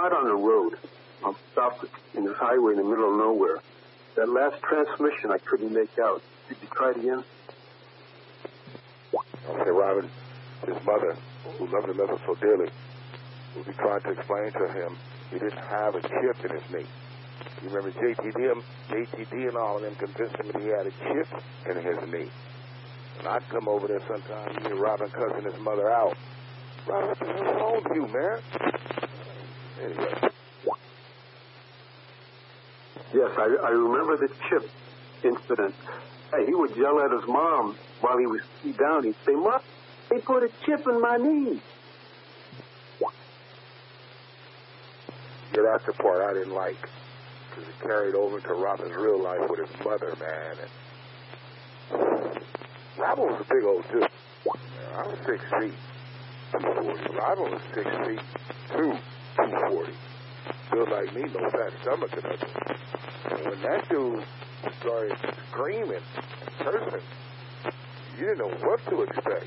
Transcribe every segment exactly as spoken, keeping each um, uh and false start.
out on the road. I'm stopped in the highway in the middle of nowhere. That last transmission I couldn't make out. Did you try it again? Okay, Robin, his mother, who loved him ever so dearly, will be trying to explain to him he didn't have a chip in his knee. You remember J T D, J T D and all of them convinced him that he had a chip in his knee. And I'd come over there sometime, you hear Robin cussing his mother out. Robin, what the hell's wrong with you, man? Anyway. Yes, I, I remember the chip incident. Hey, he would yell at his mom while he was down. He'd say, Mom, they put a chip in my knee. Yeah, that's the part I didn't like, because it carried over to Robin's real life with his mother, man. And Robin was a big old dude. Yeah, I was six feet, two forty. Robin was six feet, two, two forty. Built like me, no fat stomach or nothing. And when that dude started screaming and cursing, you didn't know what to expect.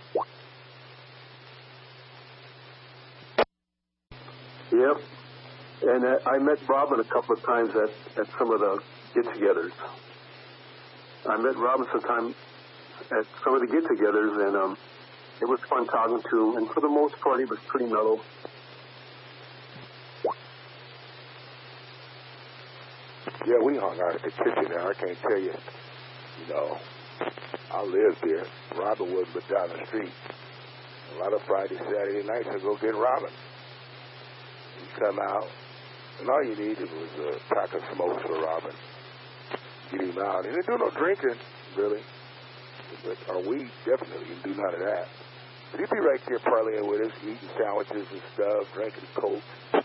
Yep. And uh, I met Robin a couple of times at, at some of the get-togethers. I met Robin sometime at some of the get-togethers, and um, it was fun talking to him. And for the most part, he was pretty mellow. Yeah, we hung out at the kitchen there. I can't tell you, you know, I lived there. Robin was but down the street. A lot of Friday, Saturday nights, I'd go get Robin. He'd come out, and all you needed was a pack of smokes for Robin. Get him out. He didn't do no drinking, really. But, or we definitely didn't do none of that. But he'd be right there parlaying with us, eating sandwiches and stuff, drinking Coke.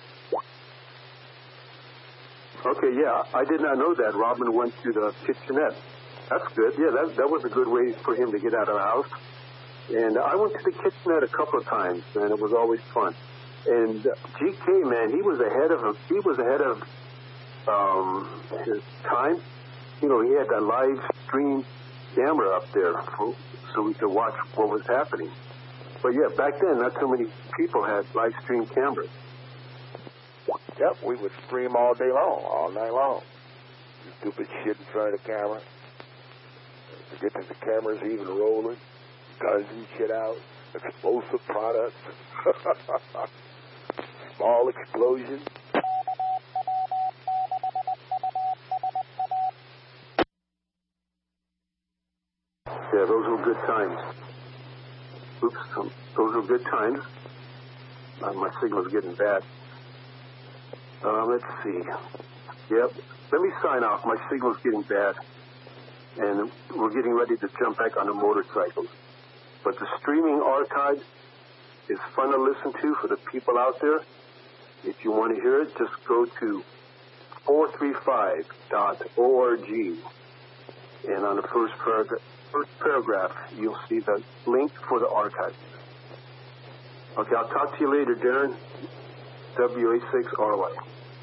Okay, yeah, I did not know that. Robin went to the kitchenette. That's good. Yeah, that that was a good way for him to get out of the house. And I went to the kitchenette a couple of times, and it was always fun. And G K, man, he was ahead of he was ahead of um, his time. You know, he had that live stream camera up there for, so we could watch what was happening. But yeah, back then, not so many people had live stream cameras. Yep, we would stream all day long, all night long. Stupid shit in front of the camera. Forget that the camera's even rolling. Guns and shit out. Explosive products. Small explosion. Yeah, those were good times. Oops, um, those were good times. Uh, my signal's getting bad. Uh, let's see. Yep. Let me sign off. My signal's getting bad. And we're getting ready to jump back on the motorcycles. But the streaming archive is fun to listen to for the people out there. If you want to hear it, just go to four three five dot org. And on the first paragraph, first paragraph, you'll see the link for the archive. Okay, I'll talk to you later, Darren. W A six R Y.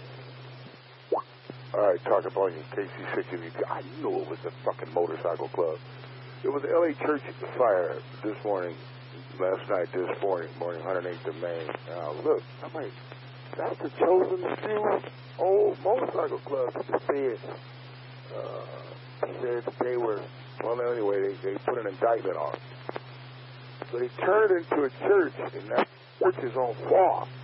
All right, talk about you, K C six. I knew it was the fucking motorcycle club. It was the L A Church fire this morning, last night, this morning, morning, one hundred eighth of May. Now, look, I'm like, that's the Chosen Few old motorcycle club. They said, uh, said that they were, well, anyway, they, they put an indictment on them. So they turned into a church, and that church is on fire.